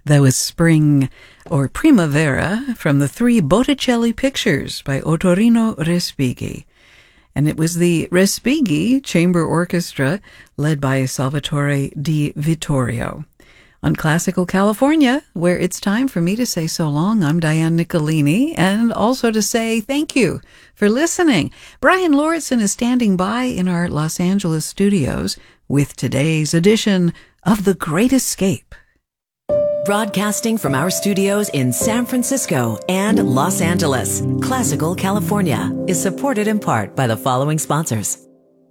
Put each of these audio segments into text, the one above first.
That was Spring or Primavera from the Three Botticelli Pictures by Ottorino Respighi. And it was the Respighi Chamber Orchestra led by Salvatore Di Vittorio. On Classical California, where it's time for me to say so long, I'm Diane Nicolini, and also to say thank you for listening. Brian Lauritsen is standing by in our Los Angeles studios with today's edition of The Great Escape. Broadcasting from our studios in San Francisco and Los Angeles, Classical California is supported in part by the following sponsors.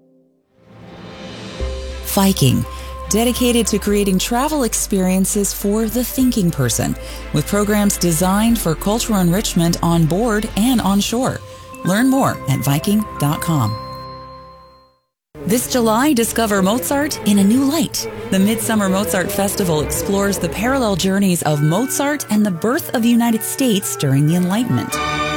Viking, dedicated to creating travel experiences for the thinking person, with programs designed for cultural enrichment on board and on shore. Learn more at Viking.com. This July, discover Mozart in a new light. The Midsummer Mozart Festival explores the parallel journeys of Mozart and the birth of the United States during the Enlightenment.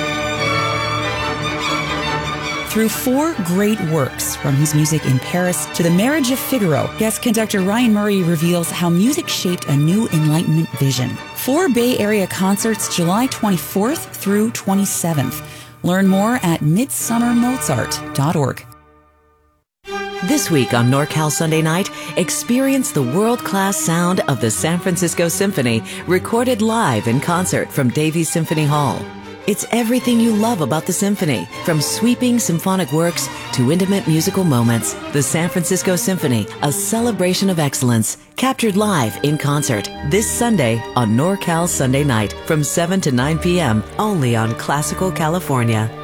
Through 4 great works, from his music in Paris to The Marriage of Figaro, guest conductor Ryan Murray reveals how music shaped a new Enlightenment vision. 4 Bay Area concerts July 24th through 27th. Learn more at midsummermozart.org. This week on NorCal Sunday Night, experience the world-class sound of the San Francisco Symphony, recorded live in concert from Davies Symphony Hall. It's everything you love about the symphony, from sweeping symphonic works to intimate musical moments. The San Francisco Symphony, a celebration of excellence, captured live in concert this Sunday on NorCal Sunday Night from 7 to 9 p.m. only on Classical California.